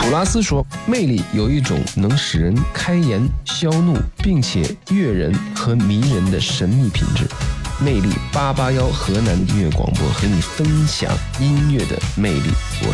普拉斯说，魅力有一种能使人开颜消怒，并且悦人和迷人的神秘品质。魅力881河南音乐广播和你分享音乐的魅力，我